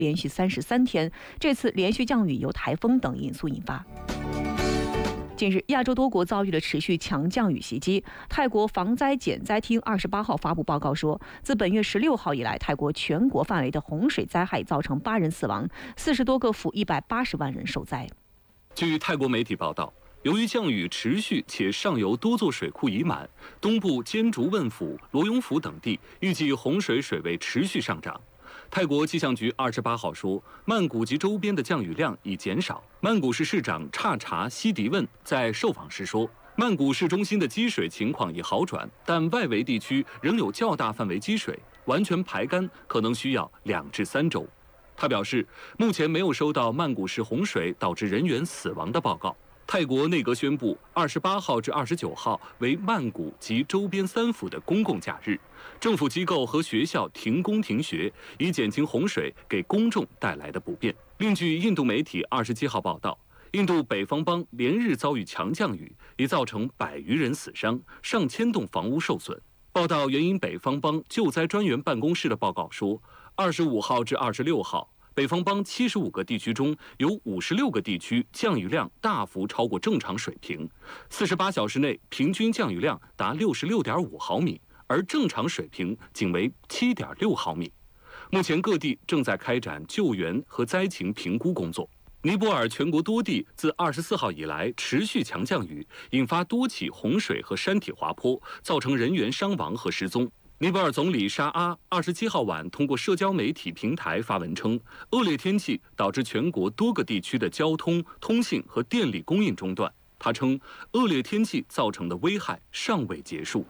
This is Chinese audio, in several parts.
连续33天。这次连续降雨由台风等因素引发。近日，亚洲多国遭遇了持续强降雨袭击。泰国防灾减灾厅28号发布报告说，自本月16号以来，泰国全国范围的洪水灾害造成8人死亡，40多个府180万人受灾。 据泰国媒体报道，由于降雨持续且上游多座水库已满，东部坚竹汶府、罗雍府等地预计洪水水位持续上涨。泰国气象局28号说，曼谷及周边的降雨量已减少。曼谷市市长刹查希迪问在受访时说，曼谷市中心的积水情况已好转，但外围地区仍有较大范围积水，完全排干可能需要2至3周。他表示，目前没有收到曼谷市洪水导致人员死亡的报告。泰国内阁宣布，28号至29号为曼谷及周边3府的公共假日，政府机构和学校停工停学，以减轻洪水给公众带来的不便。另据印度媒体27号报道，印度北方邦连日遭遇强降雨，已造成100余人死伤，上千栋房屋受损。报道援引北方邦救灾专员办公室的报告说，25号至26号。北方邦75个地区中有56个地区降雨量大幅超过正常水平，48小时内平均降雨量达66.5毫米，而正常水平仅为7.6毫米。目前各地正在开展救援和灾情评估工作。尼泊尔全国多地自24号以来持续强降雨，引发多起洪水和山体滑坡，造成人员伤亡和失踪。尼泊尔总理沙阿27号晚通过社交媒体平台发文称，恶劣天气导致全国多个地区的交通、通信和电力供应中断。他称，恶劣天气造成的危害尚未结束。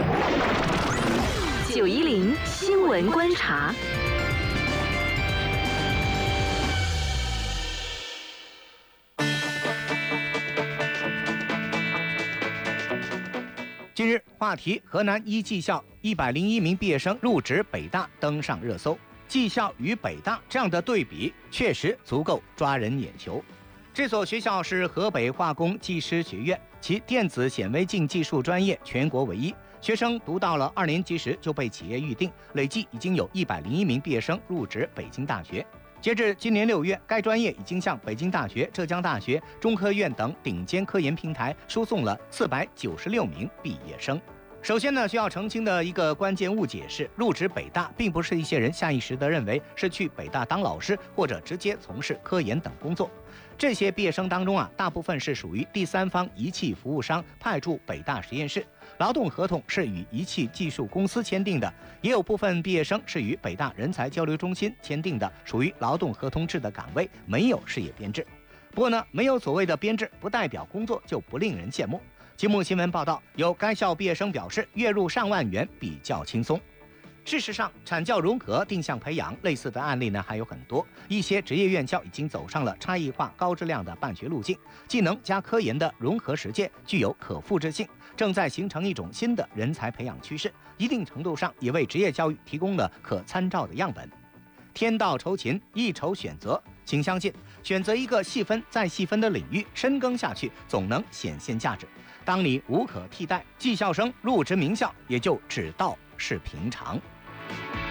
910新闻观察。 近日，话题河南一技校101名毕业生入职北大登上热搜。技校与北大这样的对比，确实足够抓人眼球。这所学校是河北化工技师学院，其电子显微镜技术专业全国唯一。学生读到了2年级时就被企业预定，累计已经有101名毕业生入职北京大学。截至今年6月，该专业已经向北京大学、浙江大学、中科院等顶尖科研平台输送了496名毕业生。首先呢，需要澄清的一个关键误解是，入职北大并不是一些人下意识地认为是去北大当老师或者直接从事科研等工作。这些毕业生当中大部分是属于第三方仪器服务商派驻北大实验室，劳动合同是与仪器技术公司签订的，也有部分毕业生是与北大人才交流中心签订的，属于劳动合同制的岗位，没有事业编制。不过呢，没有所谓的编制，不代表工作就不令人羡慕。节目新闻报道，有该校毕业生表示，月入上万元比较轻松。事实上，产教融合、定向培养类似的案例呢还有很多。一些职业院校已经走上了差异化、高质量的办学路径，技能加科研的融合实践具有可复制性，正在形成一种新的人才培养趋势，一定程度上也为职业教育提供了可参照的样本。天道酬勤，一筹选择，请相信，选择一个细分再细分的领域，深耕下去，总能显现价值。当你无可替代，技校生入职名校也就只道是平常。